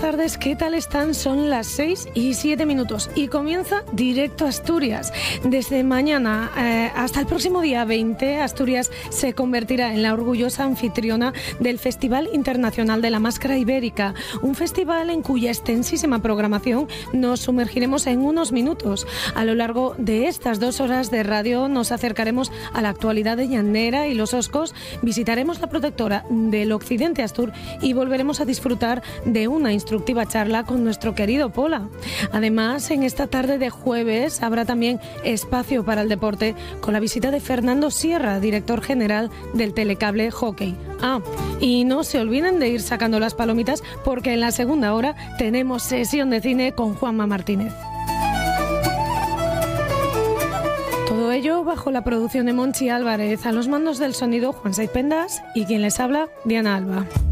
tardes, ¿qué tal están? Son las 6:07 y comienza Directo Asturias. Desde mañana hasta el próximo día 20, Asturias se convertirá en la orgullosa anfitriona del Festival Internacional de la Máscara Ibérica, un festival en cuya extensísima programación nos sumergiremos en unos minutos. A lo largo de estas 2 horas de radio nos acercaremos a la actualidad de Llanera y los Oscos, visitaremos la protectora del Occidente Astur y volveremos a disfrutar de una instructiva charla con nuestro querido Pola. Además, en esta tarde de jueves habrá también espacio para el deporte con la visita de Fernando Sierra, director general del Telecable Hockey. Y no se olviden de ir sacando las palomitas porque en la segunda hora tenemos sesión de cine con Juanma Martínez. Todo ello bajo la producción de Monchi Álvarez, a los mandos del sonido Juan Saiz Pendas y quien les habla, Diana Alba.